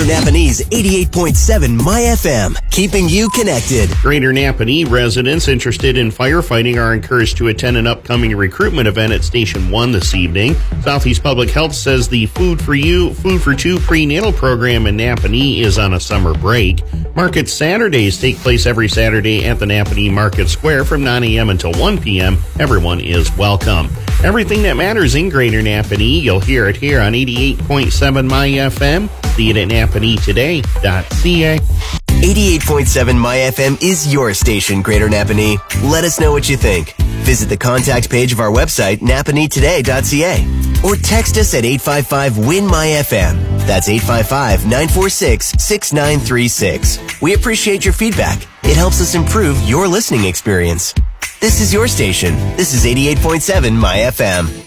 Greater Napanese 88.7 My FM, keeping you connected. Greater Napanee residents interested in firefighting are encouraged to attend an upcoming recruitment event at Station 1 this evening. Southeast Public Health says the Food for Two prenatal program in Napanee is on a summer break. Market Saturdays take place every Saturday at the Napanee Market Square from 9 a.m. until 1 p.m. Everyone is welcome. Everything that matters in Greater Napanee, you'll hear it here on 88.7 My FM. See it at napaneetoday.ca. 88.7 My FM is your station, Greater Napanee. Let us know what you think. Visit the contact page of our website, napaneetoday.ca, or text us at 855-WIN-MY-FM. That's 855-946-6936. We appreciate your feedback. It helps us improve your listening experience. This is your station. This is 88.7 My FM.